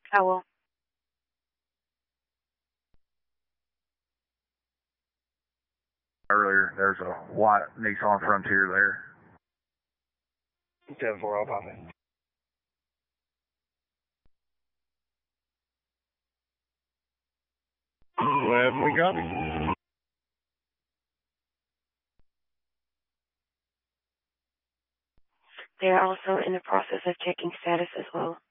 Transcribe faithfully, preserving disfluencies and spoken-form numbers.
I will. Earlier, there's a white Nissan Frontier there. ten four, I'll pop in. Well, we got it. They are also in the process of checking status as well.